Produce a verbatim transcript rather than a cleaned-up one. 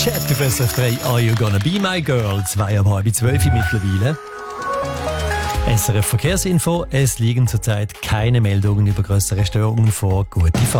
Chat auf S R F drei, Are You Gonna Be My Girl? Zwei ab halb zwölf mittlerweile. S R F Verkehrsinfo, es liegen zurzeit keine Meldungen über größere Störungen vor. Gute Fahrt.